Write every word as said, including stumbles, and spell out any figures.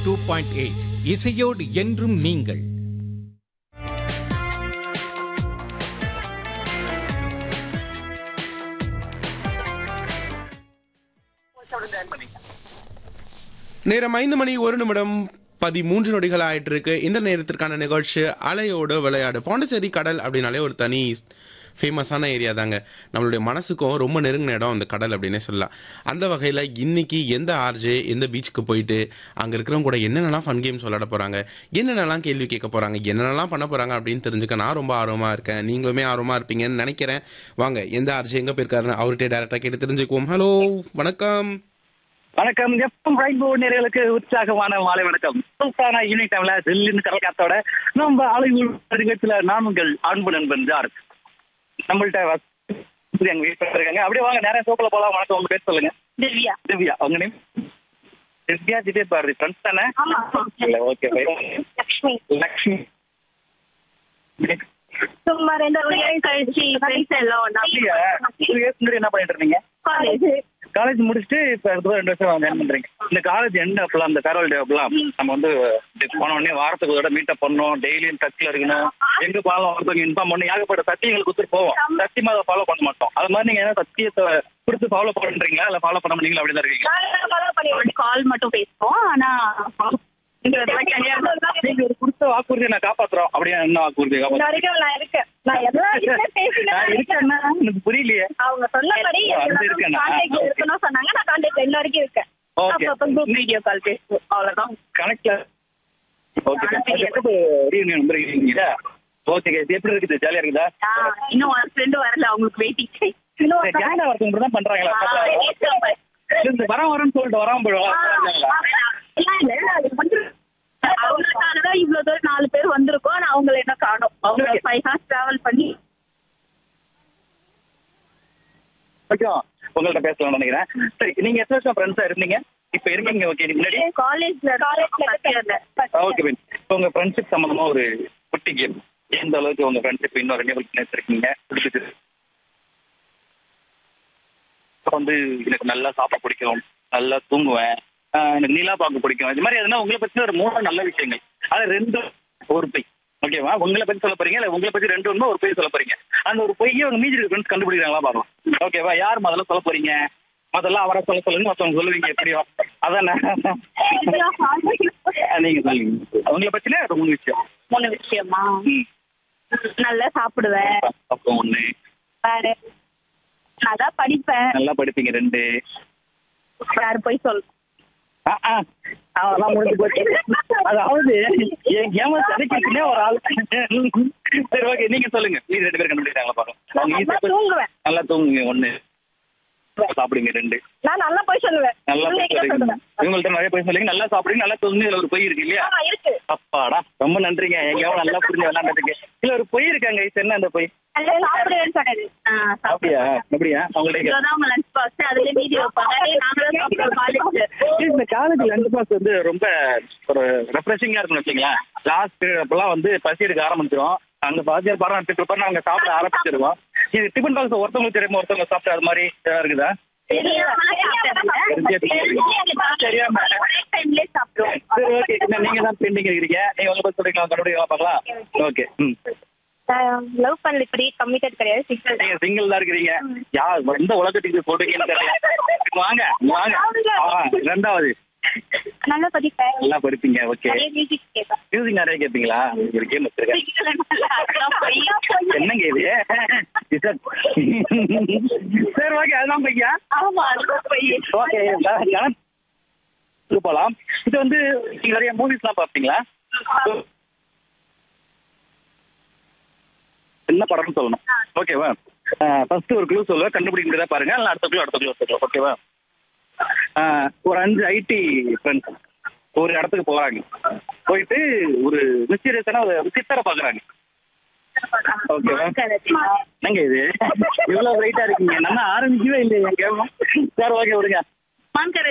Two point eight இசையோடு என்றும் நீங்கள். நேரம் ஐந்து மணி ஒரு நிமிடம் பதிமூன்று நொடிகள் ஆயிட்டு இருக்கு. இந்த நேரத்திற்கான நிகழ்ச்சி அலையோடு விளையாடு. பாண்டிச்சேரி கடல் அப்படின்னாலே ஒரு தனி ஃபேமஸான ஏரியா தாங்க. நம்மளுடைய மனசுக்கும் ரொம்ப நெருங்கின இடம் அந்த கடல் அப்படின்னே சொல்லலாம். அந்த வகையில் இன்னைக்கு எந்த ஆர்ஜே எந்த பீச்சுக்கு போயிட்டு அங்கே இருக்கிறவங்க கூட என்னென்னலாம் ஃபன் கேம்ஸ் விளையாட போகிறாங்க, என்னென்னலாம் கேள்வி கேட்க போகிறாங்க, என்னென்னலாம் பண்ண போகிறாங்க அப்படின்னு தெரிஞ்சுக்க நான் ரொம்ப ஆர்வமாக இருக்கேன். நீங்களுமே ஆர்வமாக இருப்பீங்கன்னு நினைக்கிறேன். வாங்க, எந்த ஆர்ஜே எங்கே போயிருக்காருன்னு அவர்கிட்ட டேரெக்டாக கேட்டு தெரிஞ்சுக்குவோம். ஹலோ, வணக்கம். வணக்கம். எஃப்எம் ரெயின்போ நேயர்களுக்கு உற்சாகமான மாலை வணக்கம். சூப்பரான யூனிட் டைம்ல தில்லின்னு கலக்காத்தோட நம்ம அலைவுள்ள நிகழ்ச்சியில நான் உங்கள் அன்பு நண்பன் ஜார்ஜ். நம்மள்ட்ட எங்க வீட்டுல இருக்காங்க. அப்படியே வாங்க, நேரம் சோக்கில போலாம். வணக்கம், உங்க பேர் சொல்லுங்க. திவ்யா. திவ்யா, உங்க நேம்? திவ்யா ஜிதே பாரதி ஃப்ரெண்ட்ஸ் தானே? இல்ல, ஓகே. லக்ஷ்மி. லக்ஷ்மி சும்மா ரெண்டு வருஷம் கழிச்சு ஃப்ரெண்ட்ஸ் எல்லாம் ஒண்ணா. டூ இயர்ஸ் முன்னாடி என்ன பண்ணிட்டு இருந்தீங்க? காலேஜ் காலேஜ் முடிச்சுட்டு இப்ப அடுத்த ரெண்டு வருஷம் ஜாயின் பண்றீங்க. இந்த காலேஜ் எண்ட் அப்பலாம் இந்த ஃபேர்வெல் டே அப்பலாம் நம்ம வந்து போன உடனே வாரத்துக்கு ஒரு மீட்டப் பண்ணணும், டெய்லியும் டச்ல இருக்கணும், எங்க பாலம் ஒருத்தவங்க இன்ஃபார்ம் பண்ணணும், ஏகப்பட்ட சத்தியங்கள் கொடுத்துட்டு போவோம். சத்தியமா அதை ஃபாலோ பண்ண மாட்டோம். அது மாதிரி நீங்க ஏதாவது சத்தியத்தை கொடுத்து ஃபாலோ பண்றீங்களா இல்ல ஃபாலோ பண்ண மாட்டீங்களா? அப்படிதான் இருக்கீங்க. கால் மட்டும் பேசுவோம். ஆனா நீங்க ஒரு கொடுத்த வாக்குறுதியை நான் காப்பாத்துறோம் அப்படியே என்ன வாக்குறுதி காப்பாத்துறோம்? நான் இருக்கேன். நான் எல்லாரும் இருக்கேன்னா எனக்கு புரியலையே. அவங்க சொன்னபடி இருக்கணும் சொன்னாங்க. நான் கான்டாக்ட் எல்லா வரைக்கும் இருக்கேன். குரூப் வீடியோ கால் பேசுவோம், அவ்வளவுதான். கனெக்ட்ல ரீயூனியன் வந்துருக்கீங்களா? ஓகே, எப்படி இருக்குது? ஜாலியா இருக்குதா? இன்னும் ஒரு ஃப்ரெண்டு வரல, அவங்களுக்கு வெயிட்டிங். கேனடா ஒருத்தவங்க தான் பண்றாங்களா? வரம் வரேன்னு சொல்லிட்டு வராம போயிடுவாங்க. அவங்களுக்கானதான் இவ்வளவு தூரம் நாலு பேர் வந்திருக்கோம். ஆனா அவங்களை என்ன காணும். அவங்க ஃபைவ் ஹார்ஸ் டிராவல் பண்ணி உங்கள்ட்ட பேசலாம்னு நினைக்கிறேன். சரி, நீங்க எத்தனை வருஷம் ஃப்ரெண்ட்ஸா இருந்தீங்க? இப்ப இருக்கீங்க. ஓகே, முன்னாடி காலேஜ்ல ஓகே. இப்போ உங்க ஃப்ரெண்ட்ஷிப் சம்பந்தமா ஒரு குட்டி கேம். எந்த அளவுக்கு உங்க ஃப்ரெண்ட்ஷிப் இன்னும் ரெண்டு நினைச்சிருக்கீங்க? பிடிச்சிட்டு வந்து எனக்கு நல்லா சாப்பிட பிடிக்கும், நல்லா தூங்குவேன், எனக்கு நீலா பார்க்க பிடிக்கும். இது மாதிரி எதுனா உங்களை பத்தி ஒரு மூணு நல்ல விஷயங்கள். அது ரெண்டு ஒரு பொய். ஓகேவா? உங்களை பத்தி சொல்ல போறீங்க, இல்ல உங்களை பத்தி ரெண்டு ஒண்ணு ஒரு பொய் சொல்ல போறீங்க. அந்த ஒரு பொய்யை உங்க மீதி ஃப்ரெண்ட்ஸ் கண்டுபிடிக்கிறாங்களா பார்க்கலாம். ஓகேவா? யார் முதல்ல சொல்ல போறீங்க? முதல்ல அவரை சொல்ல சொல்லுங்க, மற்றவங்க சொல்லுவீங்க. எப்படியோ அதானே? நீங்க சொல்லுங்க உங்களை பத்தின ஒரு மூணு விஷயம். மூணு விஷயமா? நல்லா சாப்பிடுவேன். அப்போ ஒண்ணு. வேற நல்லா படிப்பேன். நல்லா படிப்பீங்க. ரெண்டு. வேற போய் சொல்லு. அதெல்லாம் முடிஞ்சு போச்சு. அதாவது என் கேம கிடைக்கிறதுனே ஒரு ஆள். சரி, ஓகே, நீங்க சொல்லுங்க. நீங்க ரெண்டு பேரும் கண்டுபிடிக்கிறாங்களா பாருங்க. தூங்குவேன். நல்லா தூங்குங்க. ஒண்ணு. சாப்பிடுங்க. ரெண்டு. நான் நல்லா போய் சொல்லுவேன். நல்லா சொல்லுங்க. இவங்கள்ட்ட நிறைய போய் சொல்லுங்க. நல்லா சாப்பிடுங்க, நல்லா தூங்குங்க. இதுல ஒரு பொய் இருக்கு இல்லையா? அப்பாடா, ரொம்ப நன்றிங்க. எங்கேயாவது நல்லா புரிஞ்சு விளையாண்டுருக்கு. இல்ல ஒரு பொய் இருக்காங்க. என்ன அந்த பொய்? சாப்பிடுவேன்னு சொன்னது. அப்படியா? அப்படியா? அவங்கள்ட்ட இந்த காலேஜ் லஞ்ச் பாக்ஸ் வந்து ரொம்ப ஒரு ரெஃப்ரெஷிங்கா இருக்குன்னு வச்சுங்களேன். லாஸ்ட் அப்பெல்லாம் வந்து பசி எடுக்க ஆரம்பிச்சிடும். அங்க பாஜர் பாடம் எடுத்துட்டு இருப்போம், நாங்க சாப்பிட ஆரம்பிச்சிருவோம். இது டிஃபன் பாக்ஸ் ஒருத்தவங்களுக்கு தெரியுமா, ஒருத்தவங்க சாப்பிட்டு அது மாதிரி இருக்குதா? நீங்க தான் பெண்டிங் இருக்கிறீங்க. நீங்க உங்க பத்தி சொல்றீங்களா? கண்டுபிடிக்கலாம் பார்க்கலாம். ஓகே. ம் லவ் பண்ணல, இப்படி கமிட்டட் கிடையாது. சிங்கிள். நீங்க சிங்கிள் தான் இருக்கிறீங்க. யார் எந்த உலகத்துக்கு சொல்றீங்கன்னு தெரியல. வாங்க வாங்க. ரெண்டாவது, நல்லா படிப்பேன். நல்லா படிப்பீங்க. ஓகே. மியூசிக் கேட்பேன். மியூசிக் நிறைய கேட்பீங்களா? ஒரு கேம் வச்சிருக்கேன். என்னங்க இது? சரி, ஓகே, அதுதான் பையா. ஓகே, போலாம். இது வந்து நீங்க நிறைய மூவிஸ் எல்லாம் பாப்பீங்களா? என்ன படம்னு சொல்லணும். ஓகேவா? ஃபர்ஸ்ட் ஒரு க்ளூ சொல்லுவேன், கண்டுபிடிக்க முடியாத பாருங்க. இல்லை அடுத்த க்ளூ அடுத்த க்ளூ சொல்லுவோம். ஓகேவா? ஒரு அஞ்சு ஐடி ஃப்ரெண்ட்ஸ் ஒரு இடத்துக்கு போறாங்க. போயிட்டு ஒரு மிஸ்டீரியஸான ஒரு சித்தரை பாக்குறாங்க. ஓகேவா? என்னங்க இது இவ்வளவு ரைட்டா இருக்கீங்க? நல்லா ஆரம்பிக்கவே இல்லையா கேம்? சரி, ஓகே, விடுங்க.